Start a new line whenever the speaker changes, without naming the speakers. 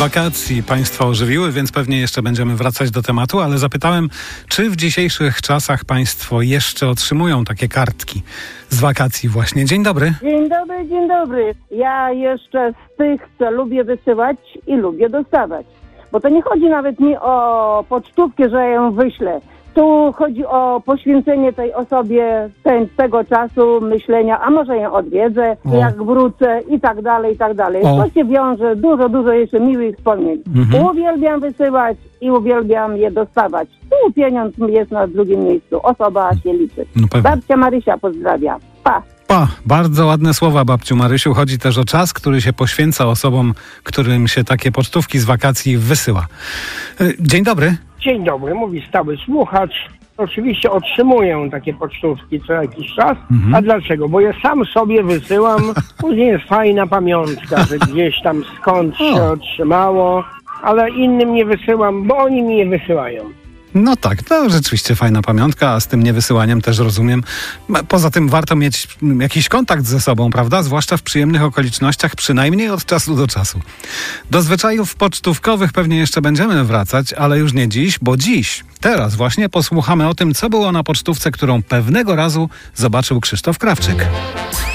Wakacji Państwa ożywiły, więc pewnie jeszcze będziemy wracać do tematu, ale zapytałem, czy w dzisiejszych czasach Państwo jeszcze otrzymują takie kartki z wakacji właśnie. Dzień dobry.
Dzień dobry, dzień dobry. Ja jeszcze z tych, co lubię wysyłać i lubię dostawać. Bo to nie chodzi nawet mi o pocztówkę, że ja ją wyślę. Tu chodzi o poświęcenie tej osobie tego czasu myślenia, a może ją odwiedzę, jak wrócę i tak dalej, i tak dalej. To się wiąże dużo jeszcze miłych wspomnień. Uwielbiam wysyłać i uwielbiam je dostawać. Tu pieniądz jest na drugim miejscu. Osoba się liczy. Babcia Marysia pozdrawia. Pa!
Bardzo ładne słowa, babciu Marysiu. Chodzi też o czas, który się poświęca osobom, którym się takie pocztówki z wakacji wysyła. Dzień dobry.
Dzień dobry, mówi stały słuchacz. Oczywiście otrzymuję takie pocztówki co jakiś czas. A dlaczego? Bo ja sam sobie wysyłam. Później jest fajna pamiątka, że gdzieś tam skąd się otrzymało, ale innym nie wysyłam, bo oni mi je wysyłają.
No tak, to rzeczywiście fajna pamiątka, a z tym niewysyłaniem też rozumiem. Poza tym warto mieć jakiś kontakt ze sobą, prawda? Zwłaszcza w przyjemnych okolicznościach, przynajmniej od czasu do czasu. Do zwyczajów pocztówkowych pewnie jeszcze będziemy wracać, ale już nie dziś, bo teraz właśnie posłuchamy o tym, co było na pocztówce, którą pewnego razu zobaczył Krzysztof Krawczyk.